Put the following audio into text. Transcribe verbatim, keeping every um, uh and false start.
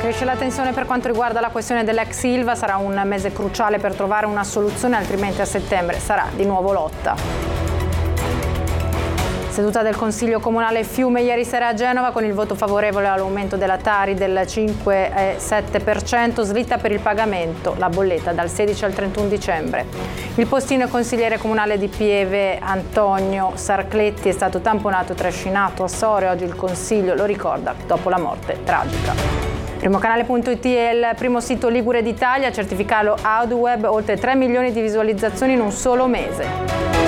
Cresce la tensione per quanto riguarda la questione dell'ex Ilva, sarà un mese cruciale per trovare una soluzione, altrimenti a settembre sarà di nuovo lotta. Seduta del Consiglio Comunale Fiume ieri sera a Genova con il voto favorevole all'aumento della Tari del cinque virgola sette per cento, slitta per il pagamento la bolletta dal sedici al trentuno dicembre. Il postino e consigliere comunale di Pieve Antonio Sarcletti è stato tamponato e trascinato a Sore. Oggi il Consiglio lo ricorda dopo la morte tragica. Primocanale punto it è il primo sito ligure d'Italia a certificarlo AudioWeb, oltre tre milioni di visualizzazioni in un solo mese.